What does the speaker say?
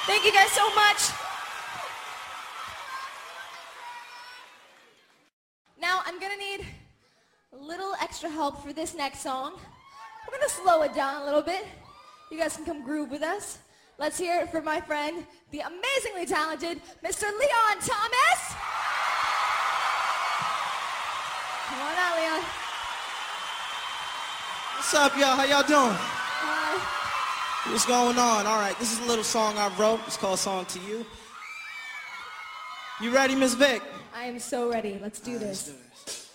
Thank you guys so much. Now I'm gonna need a little extra help for this next song. We're gonna slow it down a little bit. You guys can come groove with us. Let's hear it for my friend, the amazingly talented Mr. Leon Thomas. Come on out, Leon. What's up, y'all? How y'all doing? Hi. What's going on? All right, this is a little song I wrote. It's called Song to You. You ready, Miss Vic? I am so ready. Let's do Let's this. do this.